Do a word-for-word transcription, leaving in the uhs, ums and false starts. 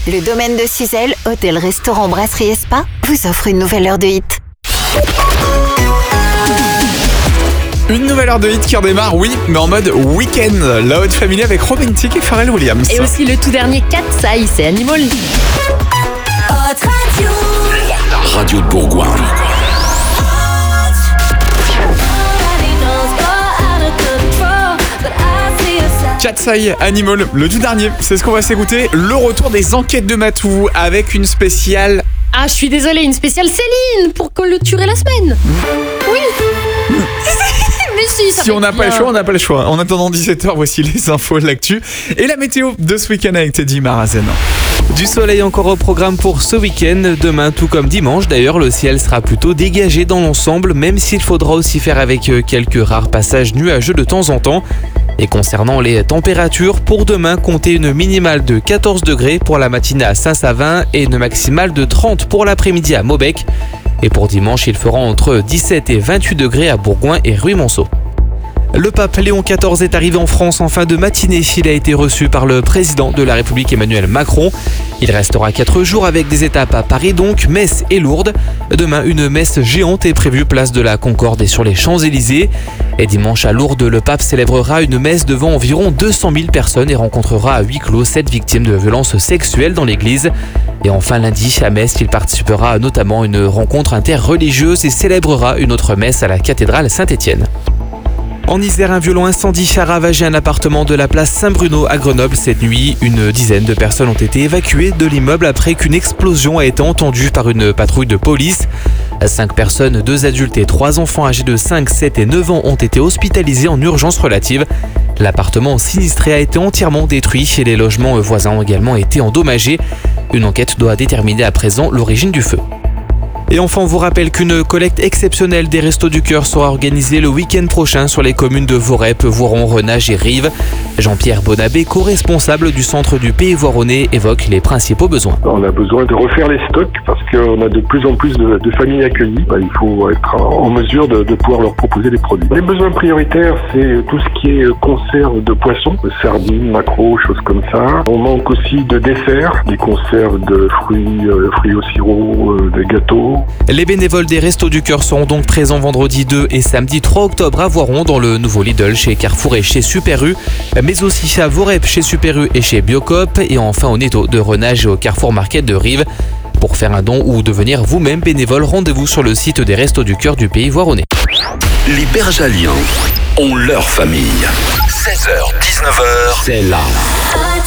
Le domaine de Cizel, hôtel, restaurant, brasserie et spa, vous offre une nouvelle heure de hit. Une nouvelle heure de hit qui redémarre, oui, mais en mode week-end. La Haute Family avec Romantic et Pharrell Williams. Et aussi le tout dernier Cat's Eye, c'est Animal. La radio de Bourgoin. Cat's Eye, Animal, le tout dernier, c'est ce qu'on va s'écouter. Le retour des enquêtes de Matou avec une spéciale. Ah, je suis désolée, une spéciale Céline pour clôturer la semaine. Oui. Mais si, ça Si va on n'a être pas le bien. choix, on n'a pas le choix. En attendant dix-sept heures, voici les infos de l'actu et la météo de ce week-end avec Teddy Marazen. Du soleil encore au programme pour ce week-end. Demain, tout comme dimanche, d'ailleurs, le ciel sera plutôt dégagé dans l'ensemble, même s'il faudra aussi faire avec quelques rares passages nuageux de temps en temps. Et concernant les températures, pour demain, comptez une minimale de quatorze degrés pour la matinée à Saint-Savin et une maximale de trente pour l'après-midi à Maubec. Et pour dimanche, il fera entre dix-sept et vingt-huit degrés à Bourgoin et Ruy-Monceau. Le pape Léon quatorze est arrivé en France en fin de matinée. Il a été reçu par le président de la République Emmanuel Macron. Il restera quatre jours avec des étapes à Paris donc, Metz et Lourdes. Demain, une messe géante est prévue place de la Concorde et sur les Champs-Élysées. Et dimanche à Lourdes, le pape célébrera une messe devant environ deux cent mille personnes et rencontrera à huis clos sept victimes de violences sexuelles dans l'église. Et enfin lundi, à Metz, il participera notamment à une rencontre interreligieuse et célébrera une autre messe à la cathédrale Saint-Étienne. En Isère, un violent incendie a ravagé un appartement de la place Saint-Bruno à Grenoble cette nuit. Une dizaine de personnes ont été évacuées de l'immeuble après qu'une explosion a été entendue par une patrouille de police. Cinq personnes, deux adultes et trois enfants âgés de cinq, sept et neuf ans ont été hospitalisés en urgence relative. L'appartement sinistré a été entièrement détruit et les logements voisins ont également été endommagés. Une enquête doit déterminer à présent l'origine du feu. Et enfin, on vous rappelle qu'une collecte exceptionnelle des Restos du Cœur sera organisée le week-end prochain sur les communes de Vorep, Voiron, Renage et Rives. Jean-Pierre Bonabé, co-responsable du centre du Pays Voironnais, évoque les principaux besoins. On a besoin de refaire les stocks parce qu'on a de plus en plus de, de familles accueillies. Ben, il faut être en mesure de, de pouvoir leur proposer des produits. Les besoins prioritaires, c'est tout ce qui est conserve de poissons, sardines, maquereaux, choses comme ça. On manque aussi de desserts, des conserves de fruits, euh, fruits au sirop, euh, des gâteaux. Les bénévoles des Restos du Cœur seront donc présents vendredi deux et samedi trois octobre à Voiron dans le nouveau Lidl chez Carrefour et chez Super U, mais aussi à Vorep chez Super U et chez Biocoop et enfin au Netto de Renage et au Carrefour Market de Rives. Pour faire un don ou devenir vous-même bénévole, rendez-vous sur le site des Restos du Cœur du Pays Voironnais. Les Bergaliens ont leur famille. seize heures dix-neuf heures, c'est là.